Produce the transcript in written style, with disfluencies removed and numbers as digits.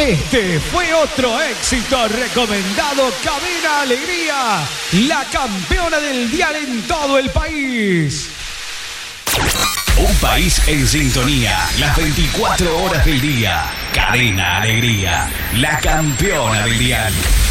Este fue otro éxito recomendado. Cadena Alegría, la campeona del dial en todo el país. Un país en sintonía, las 24 horas del día. Cadena Alegría, la campeona del dial.